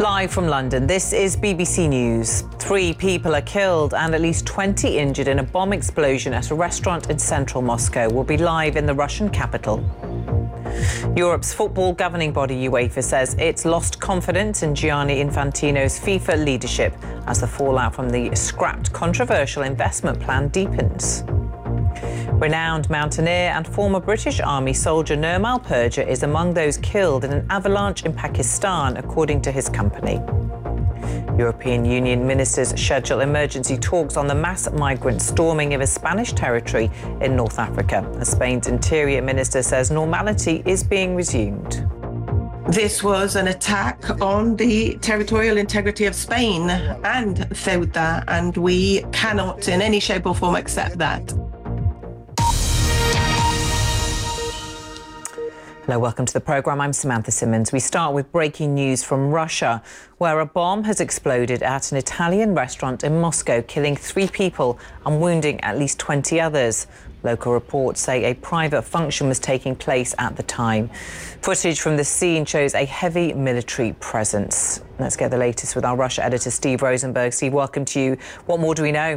Live from London, this is BBC News. 3 people are killed and at least 20 injured in a bomb explosion at a restaurant in central Moscow. We'll be live in the Russian capital. Europe's football governing body UEFA says it's lost confidence in Gianni Infantino's FIFA leadership as the fallout from the scrapped controversial investment plan deepens. Renowned mountaineer and former British Army soldier Nirmal Purja is among those killed in an avalanche in Pakistan, according to his company. European Union ministers schedule emergency talks on the mass migrant storming of a Spanish territory in North Africa. Spain's interior minister says normality is being resumed. This was an attack on the territorial integrity of Spain and Ceuta, and we cannot in any shape or form accept that. Hello, welcome to the programme. I'm Samantha Simmons. We start with breaking news from Russia, where a bomb has exploded at an Italian restaurant in Moscow, killing 3 people and wounding at least 20 others. Local reports say a private function was taking place at the time. Footage from the scene shows a heavy military presence. Let's get the latest with our Russia editor, Steve Rosenberg. Steve, welcome to you. What more do we know?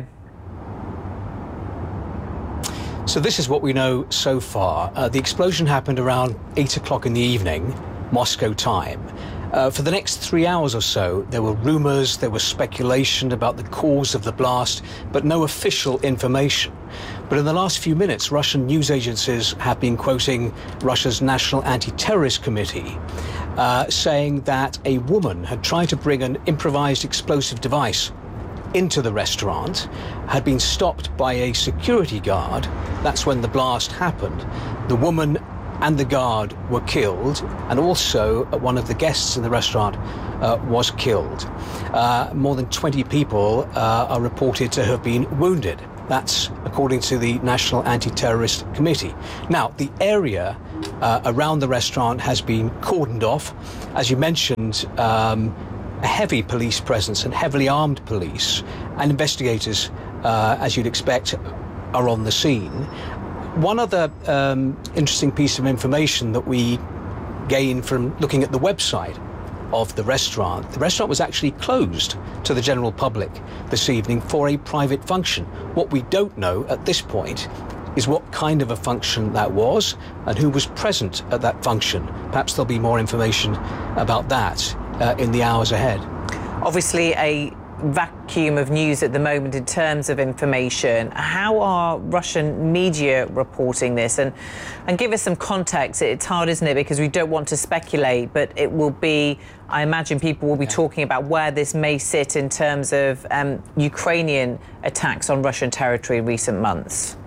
So this is what we know so far. The explosion happened around 8 o'clock in the evening, Moscow time. For the next 3 hours or so, there were rumours, there was speculation about the cause of the blast, but no official information. But in the last few minutes, Russian news agencies have been quoting Russia's National Anti-Terrorist Committee, saying that a woman had tried to bring an improvised explosive device into the restaurant, had been stopped by a security guard. That's when the blast happened. The woman and the guard were killed, and also one of the guests in the restaurant was killed. More than 20 people are reported to have been wounded. That's according to the National Anti-Terrorist Committee. Now, the area around the restaurant has been cordoned off. As you mentioned, a heavy police presence and heavily armed police, and investigators, as you'd expect, are on the scene. One other interesting piece of information that we gained from looking at the website of the restaurant was actually closed to the general public this evening for a private function. What we don't know at this point is what kind of a function that was and who was present at that function. Perhaps there'll be more information about that in the hours ahead. Obviously a vacuum of news at the moment in terms of information. How are Russian media reporting this? And give us some context. It's hard, isn't it? Because we don't want to speculate, but it will be, I imagine people will be talking about where this may sit in terms of Ukrainian attacks on Russian territory in recent months.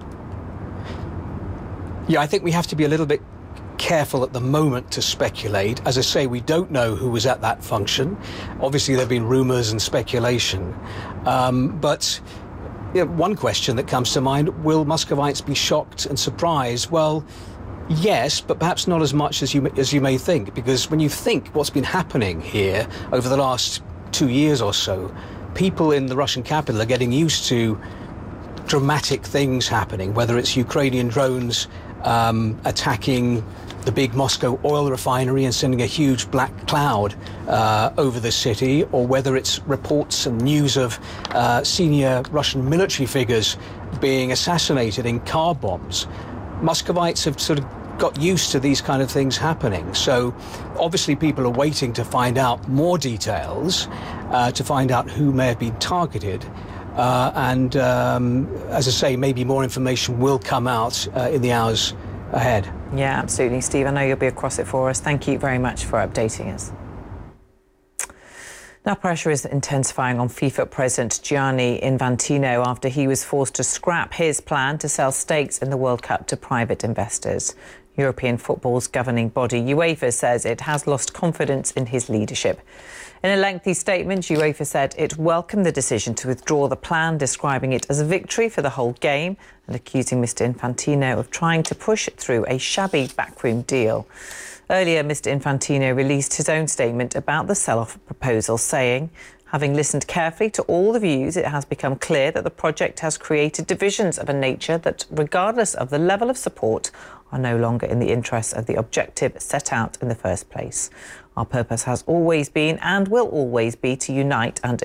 Yeah, I think we have to be a little bit careful at the moment to speculate. As I say, we don't know who was at that function. Obviously, there have been rumours and speculation. But one question that comes to mind, will Muscovites be shocked and surprised? Well, yes, but perhaps not as much as you may think, because when you think what's been happening here over the last 2 years or so, people in the Russian capital are getting used to dramatic things happening, whether it's Ukrainian drones attacking the big Moscow oil refinery and sending a huge black cloud over the city, or whether it's reports and news of senior Russian military figures being assassinated in car bombs. Muscovites have sort of got used to these kind of things happening. So obviously people are waiting to find out more details, to find out who may have been targeted. As I say, maybe more information will come out in the hours ahead. Yeah, absolutely, Steve. I know you'll be across it for us. Thank you very much for updating us. Now, pressure is intensifying on FIFA President Gianni Infantino after he was forced to scrap his plan to sell stakes in the World Cup to private investors. European football's governing body, UEFA, says it has lost confidence in his leadership. In a lengthy statement, UEFA said it welcomed the decision to withdraw the plan, describing it as a victory for the whole game and accusing Mr. Infantino of trying to push through a shabby backroom deal. Earlier, Mr. Infantino released his own statement about the sell-off proposal, saying, having listened carefully to all the views, it has become clear that the project has created divisions of a nature that, regardless of the level of support, are no longer in the interests of the objective set out in the first place. Our purpose has always been and will always be to unite and